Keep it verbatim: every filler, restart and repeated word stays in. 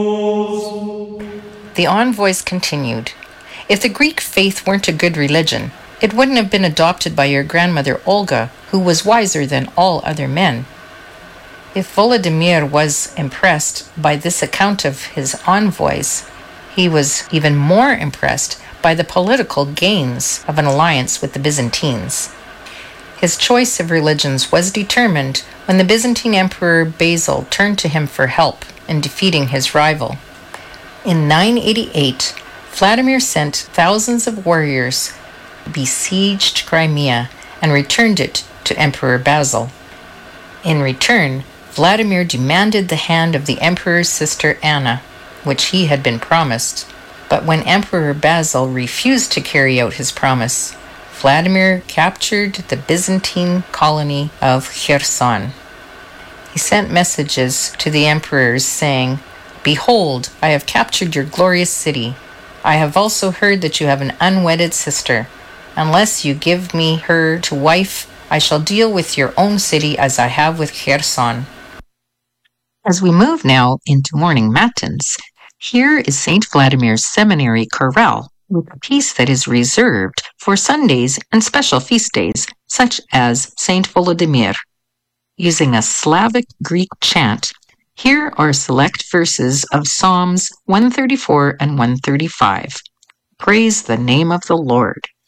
The envoys continued, "If the Greek faith weren't a good religion, it wouldn't have been adopted by your grandmother Olga, who was wiser than all other men." If Volodymyr was impressed by this account of his envoys, he was even more impressed by the political gains of an alliance with the Byzantines. His choice of religions was determined when the Byzantine Emperor Basil turned to him for help in defeating his rival. In nine eighty-eight, Vladimir sent thousands of warriors, besieged Crimea, and returned it to Emperor Basil. In return, Vladimir demanded the hand of the emperor's sister Anna, which he had been promised. But when Emperor Basil refused to carry out his promise, Vladimir captured the Byzantine colony of Kherson. He sent messages to the emperors saying, "Behold, I have captured your glorious city. I have also heard that you have an unwedded sister. Unless you give me her to wife, I shall deal with your own city as I have with Kherson." As we move now into morning matins, here is Saint Vladimir's seminary chorale with a piece that is reserved for Sundays and special feast days, such as Saint Volodymyr. Using a Slavic Greek chant, here are select verses of Psalms one thirty-four and one thirty-five. Praise the name of the Lord.